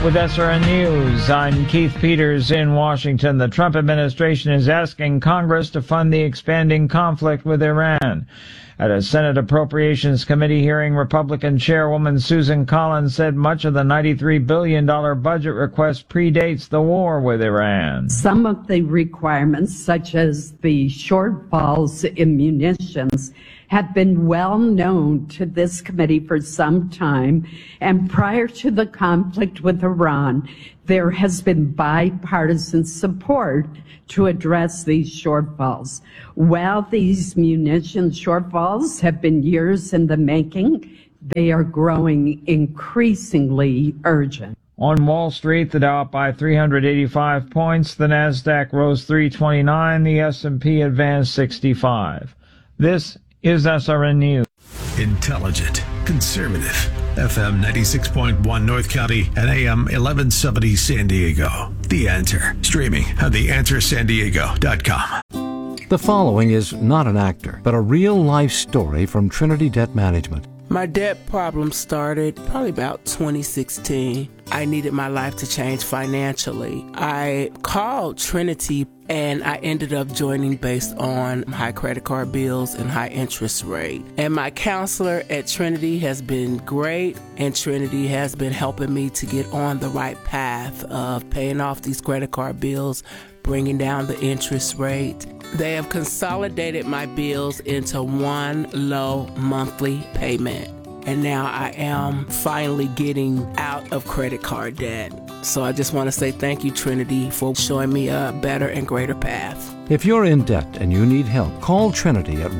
With SRN News, I'm Keith Peters in Washington. The Trump administration is asking Congress to fund the expanding conflict with Iran. At a Senate Appropriations Committee hearing, Republican Chairwoman Susan Collins said much of the $93 billion budget request predates the war with Iran. Some of the requirements, such as the shortfalls in munitions, have been well known to this committee for some time, and prior to the conflict with Iran, there has been bipartisan support to address these shortfalls. While these munitions shortfalls have been years in the making, they are growing increasingly urgent. On Wall Street, the Dow up by 385 points, the Nasdaq rose 329, the S&P advanced 65. This is SRN News. Intelligent, conservative, FM 96.1 North County and AM 1170 San Diego. The Answer, streaming at theanswersandiego.com. The following is not an actor, but a real-life story from Trinity Debt Management. My debt problem started probably about 2016. I needed my life to change financially. I called Trinity and I ended up joining based on high credit card bills and high interest rate. And my counselor at Trinity has been great, and Trinity has been helping me to get on the right path of paying off these credit card bills, bringing down the interest rate. They have consolidated my bills into one low monthly payment. And now I am finally getting out of credit card debt. So I just want to say thank you, Trinity, for showing me a better and greater path. If you're in debt and you need help, call Trinity at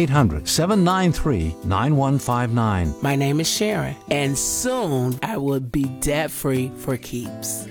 1-800-793-9159. My name is Sharon, and soon I will be debt-free for keeps.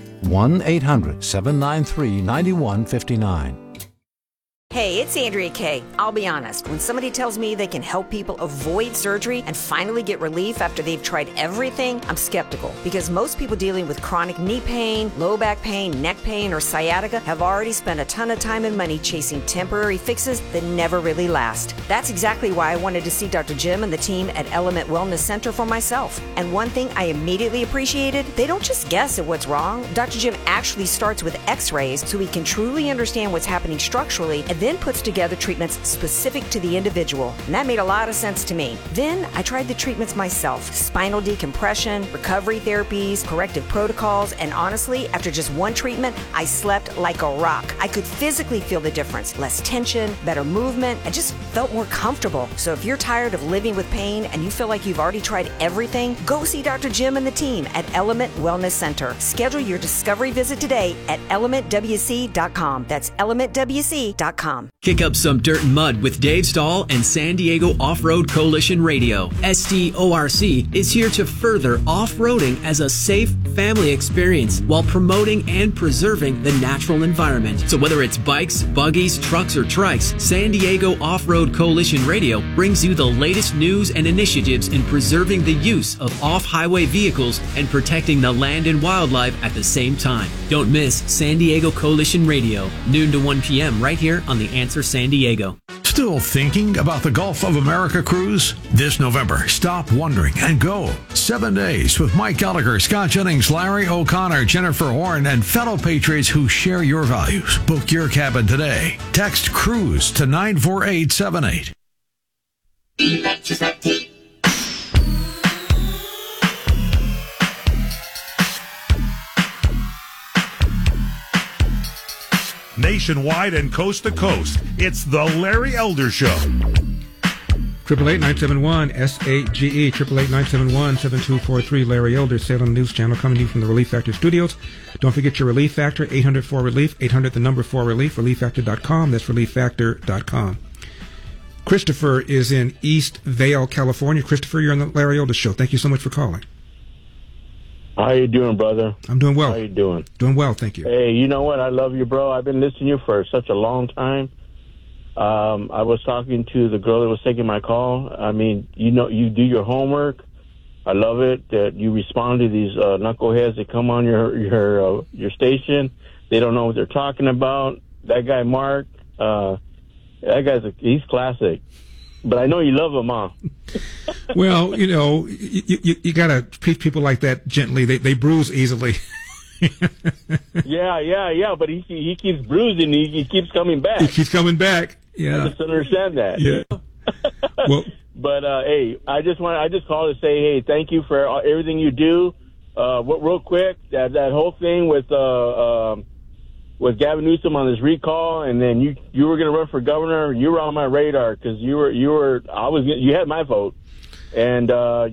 1-800-793-9159. Hey, it's Andrea Kay. I'll be honest, when somebody tells me they can help people avoid surgery and finally get relief after they've tried everything, I'm skeptical. Because most people dealing with chronic knee pain, low back pain, neck pain, or sciatica have already spent a ton of time and money chasing temporary fixes that never really last. That's exactly why I wanted to see Dr. Jim and the team at Element Wellness Center for myself. And one thing I immediately appreciated, they don't just guess at what's wrong. Dr. Jim actually starts with x-rays so he can truly understand what's happening structurally and then puts together treatments specific to the individual. And that made a lot of sense to me. Then I tried the treatments myself. Spinal decompression, recovery therapies, corrective protocols, and honestly, after just one treatment, I slept like a rock. I could physically feel the difference. Less tension, better movement, I just felt more comfortable. So if you're tired of living with pain and you feel like you've already tried everything, go see Dr. Jim and the team at Element Wellness Center. Schedule your discovery visit today at elementwc.com. That's elementwc.com. Kick up some dirt and mud with Dave Stahl and San Diego Off-Road Coalition Radio. SDORC is here to further off-roading as a safe family experience while promoting and preserving the natural environment. So whether it's bikes, buggies, trucks, or trikes, San Diego Off-Road Coalition Radio brings you the latest news and initiatives in preserving the use of off-highway vehicles and protecting the land and wildlife at the same time. Don't miss San Diego Coalition Radio, noon to 1 p.m. right here on The Answer San Diego. Still thinking about the Gulf of America cruise? This November, stop wondering and go. 7 days with Mike Gallagher, Scott Jennings, Larry O'Connor, Jennifer Horn, and fellow patriots who share your values. Book your cabin today. Text CRUISE to 94878. Nationwide and coast to coast, it's the Larry Elder Show. 888-971-SAGE, 888-971-7243, Larry Elder, Salem News Channel, coming to you from the Relief Factor Studios. Don't forget your Relief Factor, 800-4RELIEF, 800-4RELIEF, ReliefFactor.com, that's ReliefFactor.com. Christopher is in East Vale, California. Christopher, you're on the Larry Elder Show. Thank you so much for calling. How you doing, brother? I'm doing well. How you doing? Doing well, thank you. Hey, you know what? I love you, bro. I've been listening to you for such a long time. I was talking to the girl that was taking my call. I mean, you know, you do your homework. I love it that you respond to these knuckleheads that come on your station. They don't know what they're talking about. That guy, Mark, he's classic. But I know you love him, huh? Well, you got to treat people like that gently. They bruise easily. Yeah. But he keeps bruising. He keeps coming back. He keeps coming back. Yeah. I just understand that. Yeah. Well, but hey, I just called to say, hey, thank you for everything you do. Real quick, that whole thing with Gavin Newsom on his recall, and then you were going to run for governor. You were on my radar because you had my vote, and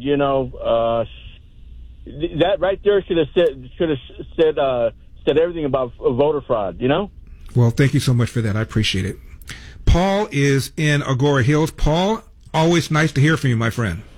that right there should have said everything about voter fraud. Well, thank you so much for that. I appreciate it. Paul is in Agoura Hills. Paul, always nice to hear from you, my friend.